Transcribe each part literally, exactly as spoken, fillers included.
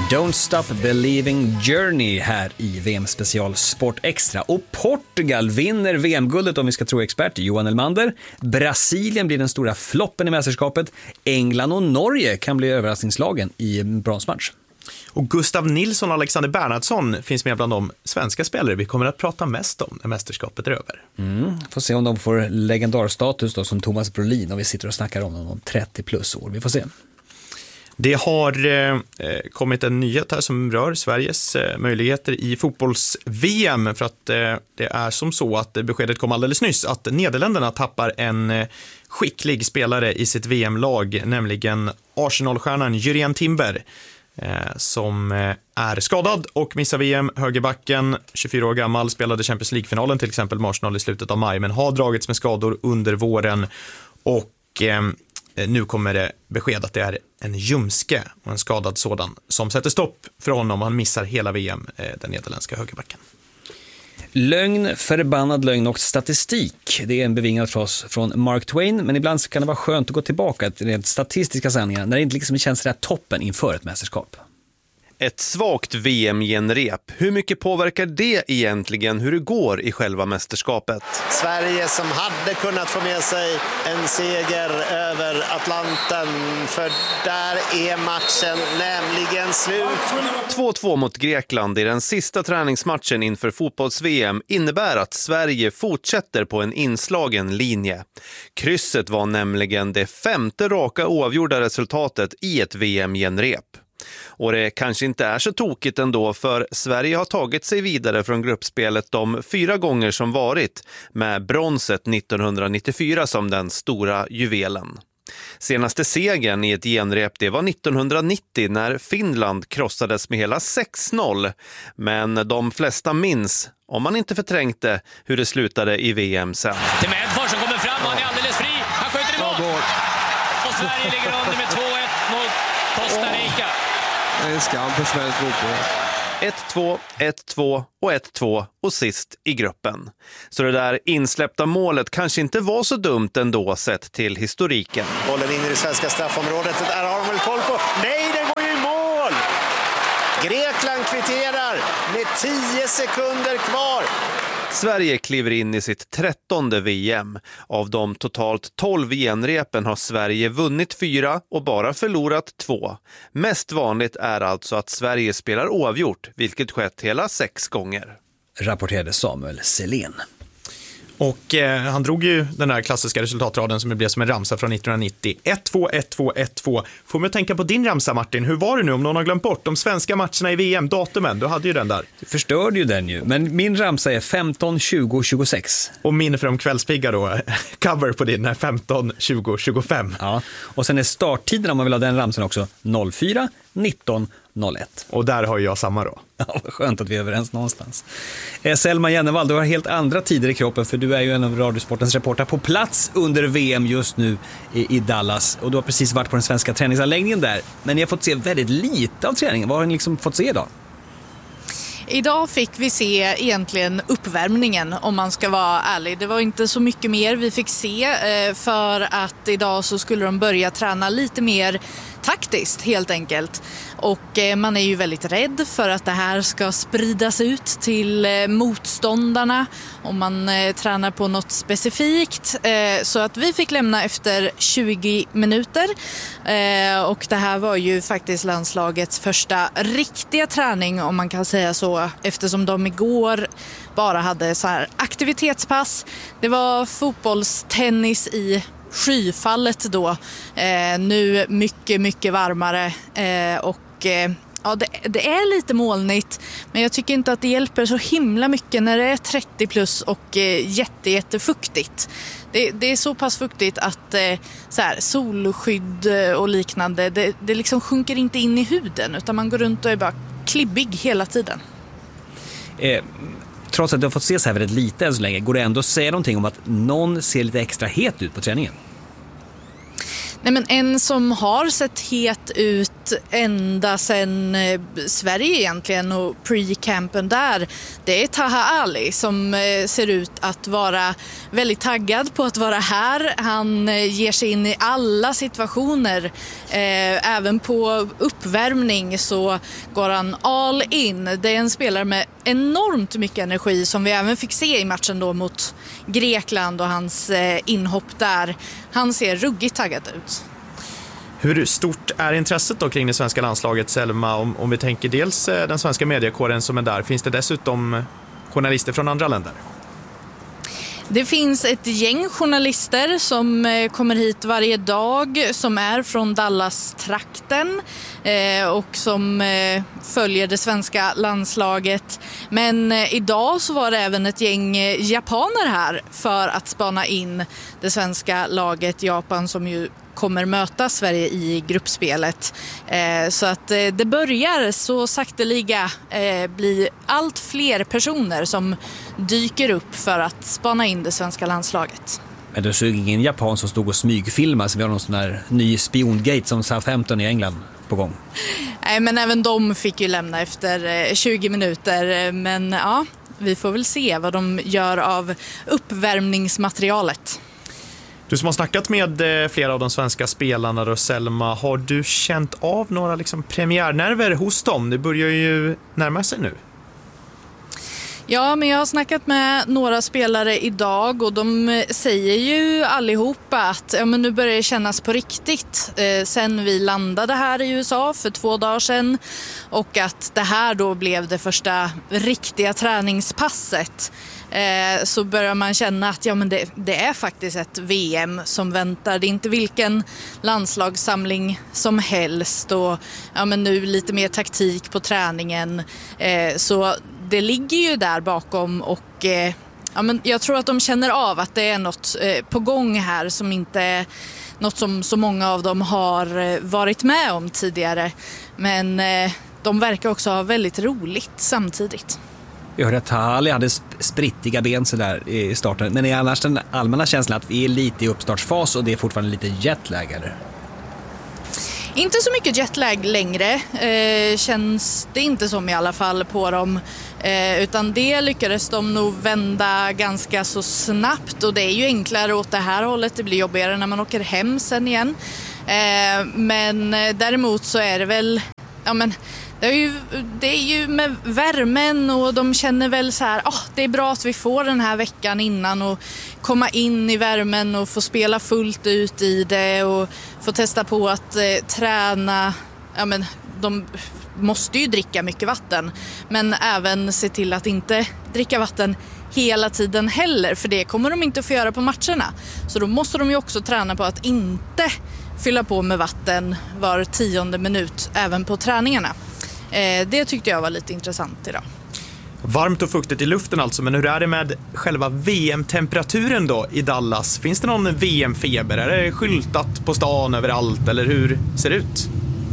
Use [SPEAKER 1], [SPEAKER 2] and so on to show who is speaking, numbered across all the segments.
[SPEAKER 1] Don't Stop Believing Journey här i V M-special Sport Extra. Och Portugal vinner V M-guldet om vi ska tro expert Johan Elmander. Brasilien blir den stora floppen i mästerskapet. England och Norge kan bli överraskningslagen i bronsmatch.
[SPEAKER 2] Och Gustav Nilsson och Alexander Bernhardsson finns med bland de svenska spelare vi kommer att prata mest om när mästerskapet är över.
[SPEAKER 1] Mm, får se om de får legendarstatus då, som Thomas Brolin, och vi sitter och snackar om dem om trettio plus år. Vi får se.
[SPEAKER 2] Det har eh, kommit en nyhet här som rör Sveriges eh, möjligheter i fotbolls-V M, för att eh, det är som så att beskedet kom alldeles nyss att Nederländerna tappar en eh, skicklig spelare i sitt V M-lag, nämligen Arsenal-stjärnan Jurien Timber, eh, som eh, är skadad och missar V M. Högerbacken, tjugofyra år gammal, spelade Champions League-finalen till exempel med Arsenal i slutet av maj, men har dragits med skador under våren och eh, nu kommer det besked att det är en ljumske och en skadad sådan som sätter stopp för honom. Han missar hela V M, den nederländska högerbacken.
[SPEAKER 1] Lögn, förbannad lögn och statistik. Det är en bevingad fras från Mark Twain, men ibland kan det vara skönt att gå tillbaka till rent statistiska sanningar när det inte liksom känns där toppen inför ett mästerskap.
[SPEAKER 3] Ett svagt V M-genrep. Hur mycket påverkar det egentligen hur det går i själva mästerskapet?
[SPEAKER 4] Sverige som hade kunnat få med sig en seger över Atlanten, för där är matchen nämligen slut.
[SPEAKER 3] två två mot Grekland i den sista träningsmatchen inför fotbolls-V M innebär att Sverige fortsätter på en inslagen linje. Krysset var nämligen det femte raka oavgjorda resultatet i ett V M-genrep. Och det kanske inte är så tokigt ändå, för Sverige har tagit sig vidare från gruppspelet de fyra gånger som varit, med bronset nittonhundranittiofyra som den stora juvelen. Senaste segern i ett genrep det var nittonhundranittio när Finland krossades med hela sex noll, men de flesta minns, om man inte förträngte, hur det slutade i V M sen.
[SPEAKER 5] Till Medfors som kommer fram, han är alldeles fri, han skjuter i mål! Och Sverige ligger under med två ett mot Costa Rica.
[SPEAKER 6] Det är en skam för svensk fotboll.
[SPEAKER 3] ett två, ett två och ett två och sist i gruppen. Så det där insläppta målet kanske inte var så dumt ändå sett till historiken.
[SPEAKER 4] Bollen in i det svenska straffområdet, där har de väl koll på. Nej, den går ju i mål! Grekland kvitterar med tio sekunder kvar.
[SPEAKER 3] Sverige kliver in i sitt trettonde V M. Av de totalt tolv genrepen har Sverige vunnit fyra och bara förlorat två. Mest vanligt är alltså att Sverige spelar oavgjort, vilket skett hela sex gånger.
[SPEAKER 1] Rapporterade Samuel Selén.
[SPEAKER 2] Och eh, han drog ju den där klassiska resultatraden som blev som en ramsa från nittonhundranittio. ett två, ett två, ett två. Får man tänka på din ramsa, Martin. Hur var det nu om någon har glömt bort de svenska matcherna i V M, datumen? Du hade ju den där.
[SPEAKER 1] Du förstörde ju den ju. Men min ramsa är femton, tjugo, tjugosex.
[SPEAKER 2] Och min för de kvällspigga då, cover på din är femton, tjugo, tjugofem.
[SPEAKER 1] Ja, och sen är starttiden, om man vill ha den ramsan också, noll fyra, nitton, noll ett.
[SPEAKER 2] Och där har jag samma då.
[SPEAKER 1] Ja, vad skönt att vi är överens någonstans. Eh, Selma Jennevall, du har helt andra tider i kroppen, för du är ju en av Radiosportens reporter på plats under V M just nu i, i Dallas. Och du har precis varit på den svenska träningsanläggningen där. Men ni har fått se väldigt lite av träningen. Vad har ni liksom fått se idag?
[SPEAKER 7] Idag fick vi se egentligen uppvärmningen, om man ska vara ärlig. Det var inte så mycket mer vi fick se, för att idag så skulle de börja träna lite mer taktiskt helt enkelt. Och man är ju väldigt rädd för att det här ska spridas ut till motståndarna om man tränar på något specifikt. Så att vi fick lämna efter tjugo minuter. Och det här var ju faktiskt landslagets första riktiga träning, om man kan säga så, eftersom de igår bara hade så här aktivitetspass. Det var fotbollstennis i skyfallet då. Eh, nu mycket, mycket varmare. Eh, och eh, ja, det, det är lite molnigt. Men jag tycker inte att det hjälper så himla mycket när det är trettio plus och eh, jätte, jättefuktigt. Det, det är så pass fuktigt att eh, så här, solskydd och liknande, det, det liksom sjunker inte in i huden, utan man går runt och är bara klibbig hela tiden.
[SPEAKER 1] Eh, trots att du har fått se så här väldigt lite än så länge, går det ändå att säga någonting om att någon ser lite extra het ut på träningen?
[SPEAKER 7] Nej, men en som har sett het ut ända sedan eh, Sverige egentligen och pre-campen där, det är Taha Ali som eh, ser ut att vara väldigt taggad på att vara här. Han eh, ger sig in i alla situationer. Eh, även på uppvärmning så går han all in. Det är en spelare med enormt mycket energi som vi även fick se i matchen då mot Grekland och hans eh, inhopp där. Han ser ruggigt taggad ut.
[SPEAKER 2] Hur stort är intresset då kring det svenska landslaget, Selma? Om, om vi tänker dels den svenska mediekåren som är där, finns det dessutom journalister från andra länder?
[SPEAKER 7] Det finns ett gäng journalister som kommer hit varje dag som är från Dallas-trakten eh, och som eh, följer det svenska landslaget. Men eh, idag så var det även ett gäng japaner här för att spana in det svenska laget. Japan som ju kommer möta Sverige i gruppspelet. Eh, så att eh, det börjar så sakteliga eh, bli allt fler personer som dyker upp för att spana in det svenska landslaget.
[SPEAKER 1] Men det såg ingen japan som stod och smygfilmade, så vi har någon sån här ny spiongate som Southampton i England på gång.
[SPEAKER 7] Nej, men även de fick ju lämna efter tjugo minuter. Men ja, vi får väl se vad de gör av uppvärmningsmaterialet.
[SPEAKER 2] Du som har snackat med flera av de svenska spelarna då, Selma, har du känt av några liksom premiärnerver hos dem? Det börjar ju närma sig nu.
[SPEAKER 7] Ja, men jag har snackat med några spelare idag och de säger ju allihopa att ja, men nu börjar det kännas på riktigt eh, sen vi landade här i U S A för två dagar sedan, och att det här då blev det första riktiga träningspasset. Eh, så börjar man känna att ja, men det, det är faktiskt ett V M som väntar. Det är inte vilken landslagssamling som helst, och ja, men nu lite mer taktik på träningen. Eh, så det ligger ju där bakom, och eh, ja, men jag tror att de känner av att det är något eh, på gång här som inte är något som så många av dem har eh, varit med om tidigare. Men eh, de verkar också ha väldigt roligt samtidigt.
[SPEAKER 1] Jag hörde att Ali hade sprittiga ben så där i starten. Men är annars den allmänna känslan att vi är lite i uppstartsfas och det är fortfarande lite jetlag, eller?
[SPEAKER 7] Inte så mycket jetlag längre, eh, känns det inte som i alla fall på dem. Eh, utan det lyckades de nog vända ganska så snabbt, och det är ju enklare åt det här hållet. Det blir jobbigare när man åker hem sen igen. Eh, men däremot så är det väl... Ja, men, det är, ju, det är ju med värmen, och de känner väl så här, oh, det är bra att vi får den här veckan innan och komma in i värmen och få spela fullt ut i det och få testa på att eh, träna. Ja, men, de måste ju dricka mycket vatten, men även se till att inte dricka vatten hela tiden heller, för det kommer de inte att få göra på matcherna. Så då måste de ju också träna på att inte fylla på med vatten var tionde minut även på träningarna. Eh, det tyckte jag var lite intressant idag.
[SPEAKER 2] Varmt och fuktigt i luften alltså, men hur är det med själva V M-temperaturen då i Dallas? Finns det någon V M-feber? Är det skyltat på stan överallt, eller hur ser det ut?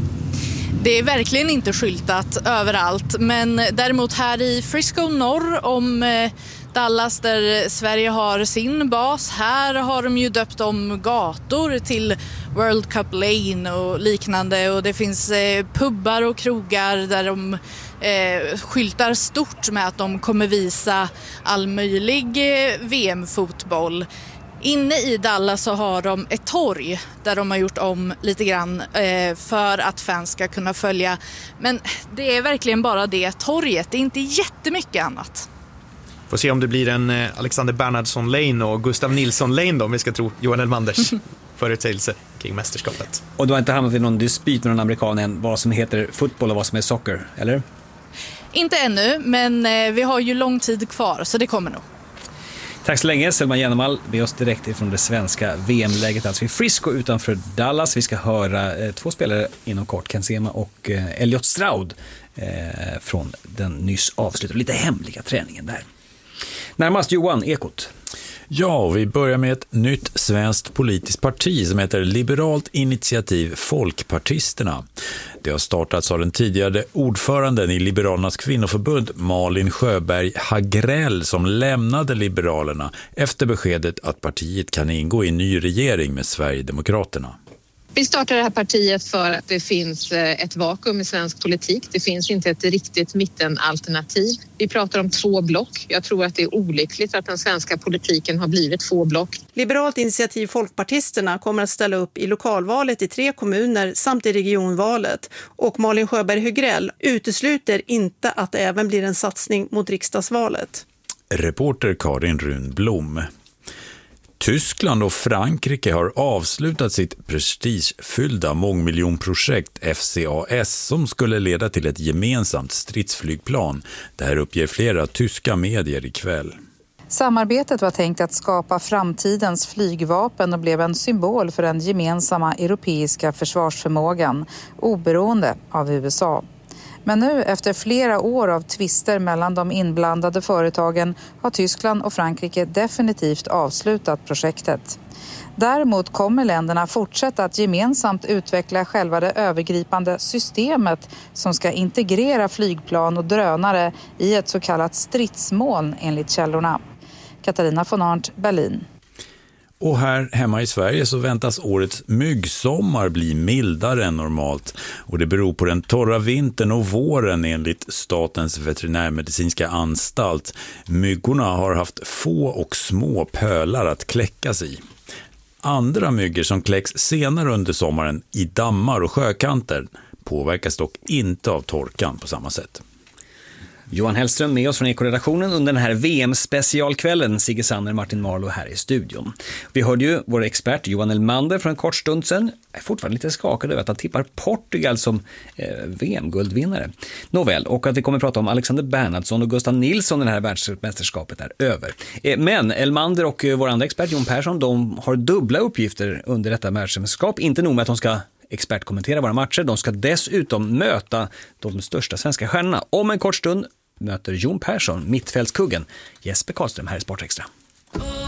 [SPEAKER 7] Det är verkligen inte skyltat överallt, men däremot här i Frisco norr om eh, Dallas, där Sverige har sin bas, här har de ju döpt om gator till World Cup Lane och liknande, och det finns eh, pubbar och krogar där de eh, skyltar stort med att de kommer visa all möjlig eh, V M-fotboll. Inne i Dallas så har de ett torg där de har gjort om lite grann eh, för att fans ska kunna följa. Men det är verkligen bara det torget, det är inte jättemycket annat.
[SPEAKER 2] Får se om det blir en eh, Alexander Bernhardsson Lane och Gustav Nilsson Lane då, om vi ska tro Johan Elmanders förutsägelse kring mästerskapet.
[SPEAKER 1] Och du har inte hamnat i någon dispyt med någon amerikan än vad som heter fotboll och vad som är soccer, eller? Inte
[SPEAKER 7] ännu, men eh, vi har ju lång tid kvar, så det kommer nog.
[SPEAKER 1] Tack så länge, Selma Jännemal, med oss direkt ifrån det svenska V M-läget, alltså i Frisco utanför Dallas. Vi ska höra eh, två spelare inom kort, Ken Sema och eh, Elliot Stroud eh, från den nyss avslutade lite hemliga träningen där. Närmast Johan Ekot.
[SPEAKER 8] Ja, vi börjar med ett nytt svenskt politiskt parti som heter Liberalt initiativ Folkpartisterna. Det har startats av den tidigare ordföranden i Liberalernas kvinnoförbund Malin Sjöberg Hagrell, som lämnade Liberalerna efter beskedet att partiet kan ingå i en ny regering med Sverigedemokraterna.
[SPEAKER 9] Vi startar det här partiet för att det finns ett vakuum i svensk politik. Det finns inte ett riktigt mittenalternativ. Vi pratar om två block. Jag tror att det är olyckligt att den svenska politiken har blivit två block.
[SPEAKER 10] Liberalt initiativ Folkpartisterna kommer att ställa upp i lokalvalet i tre kommuner samt i regionvalet. Och Malin Sjöberg Högrell utesluter inte att det även blir en satsning mot riksdagsvalet.
[SPEAKER 8] Reporter Karin Runblom. Tyskland och Frankrike har avslutat sitt prestigefyllda mångmiljonprojekt F C A S som skulle leda till ett gemensamt stridsflygplan. Det här uppger flera tyska medier ikväll.
[SPEAKER 11] Samarbetet var tänkt att skapa framtidens flygvapen och blev en symbol för den gemensamma europeiska försvarsförmågan, oberoende av U S A. Men nu efter flera år av tvister mellan de inblandade företagen har Tyskland och Frankrike definitivt avslutat projektet. Däremot kommer länderna fortsätta att gemensamt utveckla själva det övergripande systemet som ska integrera flygplan och drönare i ett så kallat stridsmoln enligt källorna. Katarina von Arndt, Berlin.
[SPEAKER 8] Och här hemma i Sverige så väntas årets myggsommar bli mildare än normalt. Och det beror på den torra vintern och våren enligt Statens veterinärmedicinska anstalt. Myggorna har haft få och små pölar att kläckas i. Andra myggor som kläcks senare under sommaren i dammar och sjökanter påverkas dock inte av torkan på samma sätt.
[SPEAKER 1] Johan Hellström med oss från Eko-redaktionen under den här V M-specialkvällen. Sigge Sanner, Martin Marlow här i studion. Vi hörde ju vår expert Johan Elmander för en kort stund sedan. Jag är fortfarande lite skakad över att han tippar Portugal som eh, V M-guldvinnare. Nåväl, och att vi kommer att prata om Alexander Bernhardsson och Gustav Nilsson när det här världsmästerskapet är över. Eh, men Elmander och eh, vår andra expert Jon Persson, de har dubbla uppgifter under detta världsmästerskap. Inte nog med att de ska expertkommentera våra matcher, de ska dessutom möta de största svenska stjärnorna. Om en kort stund möter Jon Persson, mittfältskuggen Jesper Karlström här i Sportextra.